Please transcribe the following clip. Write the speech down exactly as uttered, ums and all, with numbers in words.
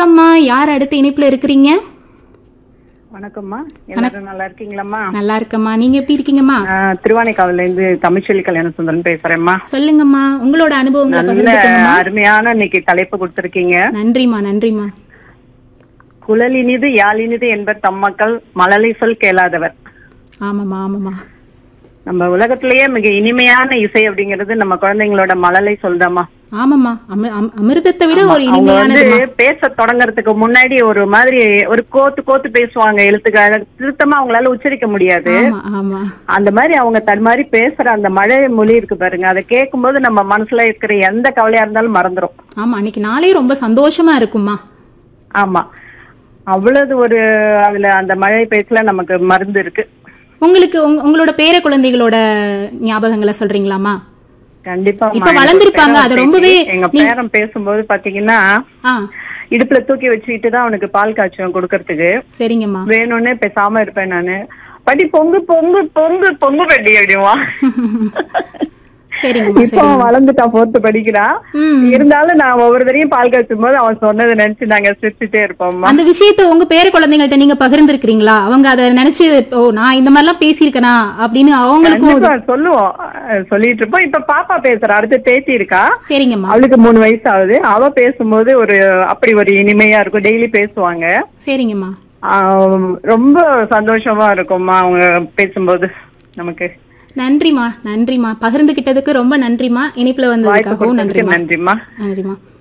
வணக்கம்மா. யார் அடுத்த இணைப்புல இருக்கிறீங்க? வணக்கம்மா, எல்லாரும் நல்லா இருக்கீங்களாம்மா? நல்லா இருக்கம்மா. நீங்க எப்படி இருக்கீங்கம்மா? திருவானைக்காவில இருந்து தமிழ்ச்செல்வி கல்யாண சுந்தரன் பேசுறேன்மா. சொல்லுங்கம்மா, உங்களோட அனுபவங்களை பகிர்ந்துக்கங்கம்மா. அருமையான இன்னைக்கு தலைப்பு கொடுத்திருக்கீங்க. நன்றிமா நன்றிமா. குழலினிது யாழினிது என்பர் தம்மக்கள் மழலை சொல் கேளாதவர். ஆமாமா ஆமாமா. நம்ம உலகத்திலேயே மிக இனிமையான இசை அப்படிங்கிறது நம்ம குழந்தைங்களோட மழலை சொல்தாமா. ஆமாமா, அமிர்தத்தை விட ஒரு இனிமையானது. பேச தொடங்கறதுக்கு முன்னாடி ஒரு மாதிரி ஒரு கோத்து கோத்து பேசுவாங்க, எழுத்துக்காக திருத்தமா அவங்களால உச்சரிக்க முடியாது. அந்த மாதிரி அவங்க தன் மாதிரி பேசுற அந்த மழை மொழி இருக்கு பாருங்க, அதை கேட்கும் போது நம்ம மனசுல இருக்கிற எந்த கவலையா இருந்தாலும் மறந்துரும். ஆமா, அன்னைக்கு நாளே ரொம்ப சந்தோஷமா இருக்குமா. ஆமா, அவ்வளவு ஒரு அதுல அந்த மழை பேச்சுல நமக்கு மருந்து இருக்கு. உங்களுக்கு உங்களோட பேர குழந்தைகளோட ஞாபகங்களை சொல்றீங்களாமா? கண்டிப்பா. இப்ப வளர்ந்துருப்பாங்க. அது ரொம்பவே எங்க பேரன் பேசும்போது பாத்தீங்கன்னா இடுப்புல தூக்கி வச்சுக்கிட்டு தான் அவனுக்கு பால் காய்ச்சுவேன் கொடுக்கறதுக்கு. சரிங்கம்மா. வேணும்னே பேசாம இருப்பேன் நானு. படி பொங்கு பொங்கு பொங்கு பொங்கு படி அப்படிவா. இப்போ வளர்ந்துட்டா போர்த்து படிக்கிறான். இருந்தாலும் நான் ஒவ்வொரு தரையும் பால் காய்ச்சும் போது அவன் சொன்னதை நினைச்சு நாங்க சிரிச்சுட்டே இருப்போம். அந்த விஷயத்த உங்க பேர குழந்தைங்கள்ட்ட நீங்க பகிர்ந்துருக்கீங்களா? அவங்க அதை நினைச்சு ஓ நான் இந்த மாதிரி எல்லாம் பேசியிருக்கேனா அப்படின்னு அவங்களுக்கும் சொல்லுவோம், சொல்லிட்டு இருப்போம். இப்ப பாப்பா பேசுறா, அடுத்து பேத்தி இருக்கா. சரிங்கம்மா. அவளுக்கு மூணு வயசு ஆகுது. அவ பேசும்போது ஒரு அப்படி ஒரு இனிமையா இருக்கும். டெய்லி பேசுவாங்க. சரிங்கம்மா. ரொம்ப சந்தோஷமா இருக்கும்மா அவங்க பேசும்போது நமக்கு. நன்றிமா நன்றிமா, பகிர்ந்துகிட்டதுக்கு ரொம்ப நன்றிமா. இணைப்புல வந்ததுக்காகவும் நன்றிமா. நன்றிமா நன்றிமா.